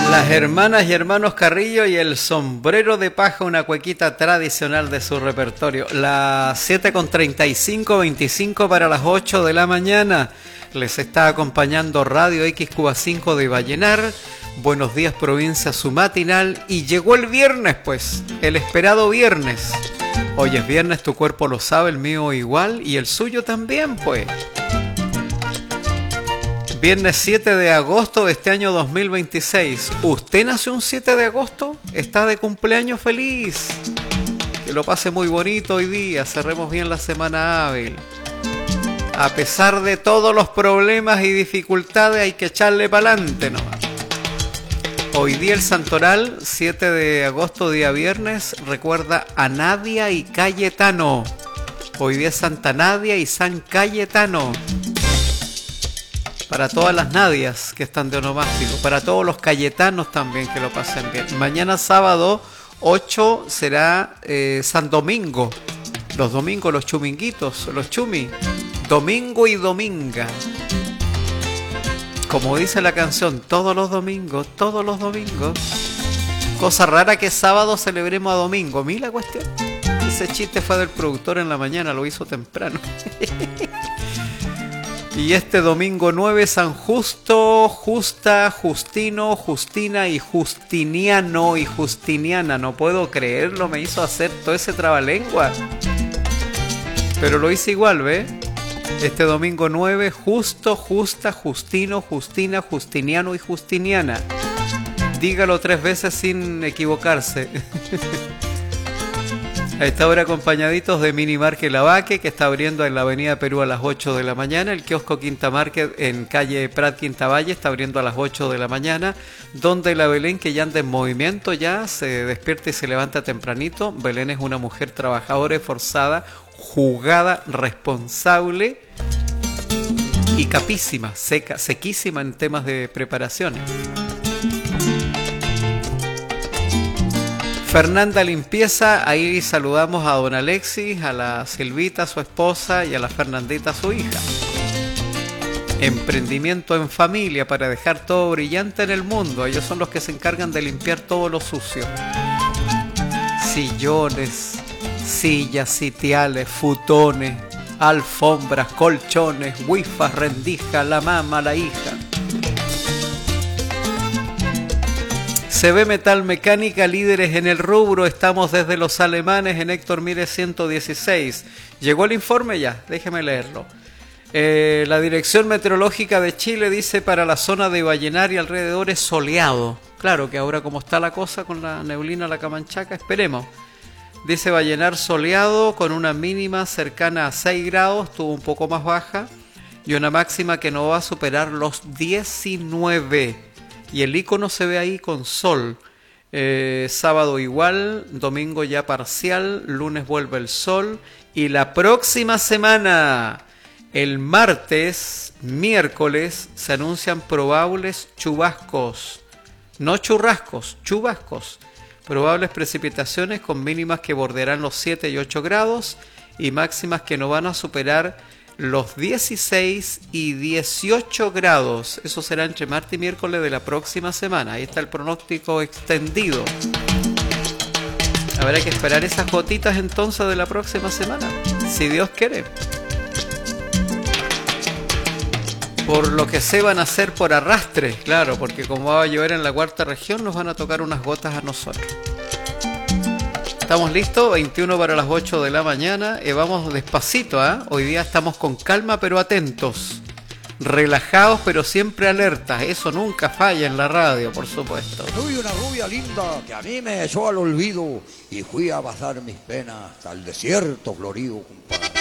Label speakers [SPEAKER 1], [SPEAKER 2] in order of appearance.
[SPEAKER 1] Las hermanas y hermanos Carrillo y el sombrero de paja, una cuequita tradicional de su repertorio. Las 7:35, 25 para las 8 de la mañana. Les está acompañando Radio X Cuba 5 de Vallenar. Buenos días, provincia, su matinal. Y llegó el viernes, pues, el esperado viernes. Hoy es viernes, tu cuerpo lo sabe, el mío igual y el suyo también, pues. Viernes 7 de agosto de este año 2026. ¿Usted nació un 7 de agosto? ¿Está de cumpleaños feliz? Que lo pase muy bonito hoy día. Cerremos bien la semana hábil. A pesar de todos los problemas y dificultades, hay que echarle para adelante nomás. Hoy día el santoral, 7 de agosto, día viernes, recuerda a Nadia y Cayetano. Hoy día es Santa Nadia y San Cayetano. Para todas las Nadias que están de onomástico, para todos los Cayetanos también, que lo pasen bien. Mañana sábado 8 será San Domingo. Los domingos, los chuminguitos, los chumi. Domingo y dominga. Como dice la canción, todos los domingos, todos los domingos. Cosa rara que sábado celebremos a domingo. Mira la cuestión. Ese chiste fue del productor en la mañana, lo hizo temprano. Y este domingo 9, San Justo, Justa, Justino, Justina y Justiniano y Justiniana. No puedo creerlo, me hizo hacer todo ese trabalengua. Pero lo hice igual, ¿ve? Este domingo 9, Justo, Justa, Justino, Justina, Justiniano y Justiniana. Dígalo 3 veces sin equivocarse. A esta hora acompañaditos de Mini Market Lavaque, que está abriendo en la avenida Perú a las 8 de la mañana. El kiosco Quinta Market en calle Prat Quinta Valle está abriendo a las 8 de la mañana. Donde la Belén, que ya anda en movimiento, ya se despierta y se levanta tempranito. Belén es una mujer trabajadora, esforzada, jugada, responsable y capísima, seca, sequísima en temas de preparaciones. Fernanda Limpieza, ahí saludamos a don Alexis, a la Silvita, su esposa, y a la Fernandita, su hija. Emprendimiento en familia para dejar todo brillante en el mundo. Ellos son los que se encargan de limpiar todo lo sucio. Sillones, sillas, sitiales, futones, alfombras, colchones, wifas, rendijas, la mamá, la hija. CB Metal Mecánica, líderes en el rubro. Estamos desde los alemanes en Héctor Mírez 116. ¿Llegó el informe ya? Déjeme leerlo. La Dirección Meteorológica de Chile dice para la zona de Vallenar y alrededores soleado. Claro que ahora como está la cosa con la neblina, la camanchaca, esperemos. Dice Vallenar soleado con una mínima cercana a 6 grados, tuvo un poco más baja, y una máxima que no va a superar los 19. Y el icono se ve ahí con sol. Sábado igual, domingo ya parcial, lunes vuelve el sol. Y la próxima semana, el martes, miércoles, se anuncian probables chubascos. No churrascos, chubascos. Probables precipitaciones con mínimas que bordearán los 7 y 8 grados y máximas que no van a superar los 16 y 18 grados. Eso será entre martes y miércoles de la próxima semana. Ahí está el pronóstico extendido. Habrá que esperar esas gotitas entonces de la próxima semana, si Dios quiere. Por lo que se van a hacer por arrastre, claro, porque como va a llover en la cuarta región, nos van a tocar unas gotas a nosotros. ¿Estamos listos? 21 para las 8 de la mañana. Vamos despacito, ¿eh? Hoy día estamos con calma pero atentos. Relajados pero siempre alertas. Eso nunca falla en la radio, por supuesto.
[SPEAKER 2] Tuve una rubia linda que a mí me echó al olvido y fui a pasar mis penas al desierto florido, compadre.